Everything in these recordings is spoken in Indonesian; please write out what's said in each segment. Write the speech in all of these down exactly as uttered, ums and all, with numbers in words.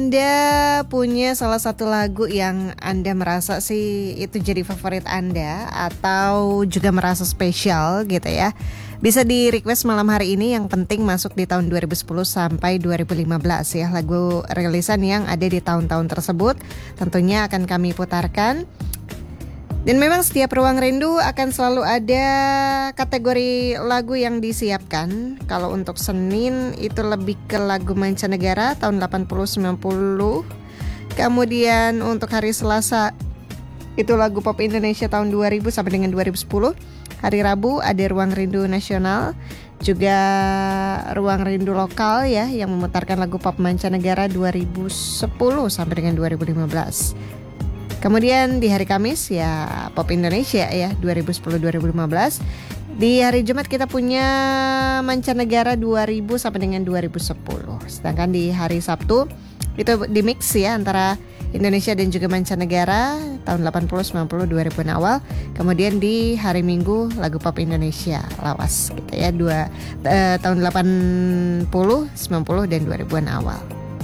Anda punya salah satu lagu yang Anda merasa sih itu jadi favorit Anda atau juga merasa spesial gitu ya, bisa di request malam hari ini. Yang penting masuk di tahun dua ribu sepuluh sampai dua ribu lima belas ya. Lagu rilisan yang ada di tahun-tahun tersebut tentunya akan kami putarkan. Dan memang setiap Ruang Rindu akan selalu ada kategori lagu yang disiapkan. Kalau untuk Senin itu lebih ke lagu mancanegara tahun delapan puluh sembilan puluh. Kemudian untuk hari Selasa itu lagu pop Indonesia tahun dua ribu sampai dengan dua ribu sepuluh. Hari Rabu ada Ruang Rindu Nasional, juga Ruang Rindu Lokal ya, yang memutarkan lagu pop mancanegara dua ribu sepuluh sampai dengan dua ribu lima belas. Kemudian di hari Kamis ya Pop Indonesia ya dua ribu sepuluh dua ribu lima belas. Di hari Jumat kita punya mancanegara dua ribu sampai dengan dua ribu sepuluh. Sedangkan di hari Sabtu itu di mix ya antara Indonesia dan juga mancanegara tahun delapan puluh, sembilan puluh, dua ribuan awal. Kemudian di hari Minggu lagu pop Indonesia lawas gitu ya, dua eh, tahun delapan puluh, sembilan puluh dan dua ribuan awal.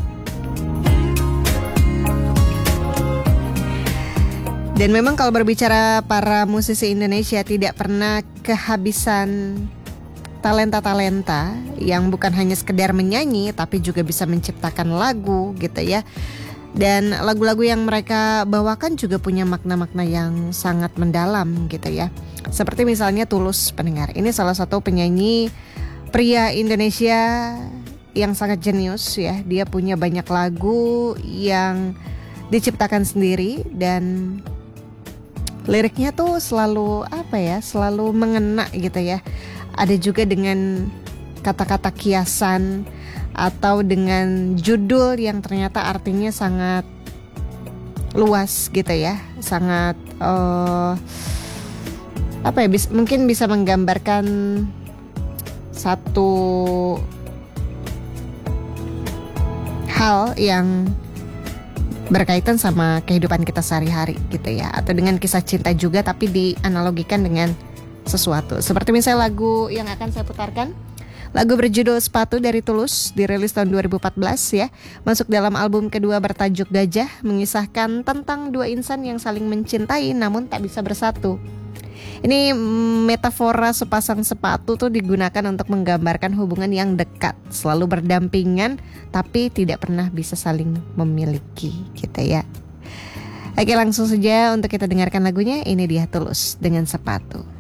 Dan memang kalau berbicara para musisi Indonesia tidak pernah kehabisan talenta-talenta yang bukan hanya sekedar menyanyi tapi juga bisa menciptakan lagu gitu ya. Dan lagu-lagu yang mereka bawakan juga punya makna-makna yang sangat mendalam gitu ya. Seperti misalnya Tulus pendengar. Ini salah satu penyanyi pria Indonesia yang sangat jenius ya. Dia punya banyak lagu yang diciptakan sendiri dan liriknya tuh selalu apa ya, selalu mengena gitu ya. Ada juga dengan kata-kata kiasan atau dengan judul yang ternyata artinya sangat luas gitu ya, sangat uh, apa ya, bis, mungkin bisa menggambarkan satu hal yang berkaitan sama kehidupan kita sehari-hari gitu ya, atau dengan kisah cinta juga tapi dianalogikan dengan sesuatu. Seperti misalnya lagu yang akan saya putarkan, lagu berjudul Sepatu dari Tulus, dirilis tahun dua ribu empat belas ya, masuk dalam album kedua bertajuk Gajah, mengisahkan tentang dua insan yang saling mencintai namun tak bisa bersatu. Ini metafora sepasang sepatu tuh digunakan untuk menggambarkan hubungan yang dekat, selalu berdampingan tapi tidak pernah bisa saling memiliki gitu ya. Oke, langsung saja untuk kita dengarkan lagunya. Ini dia Tulus dengan Sepatu.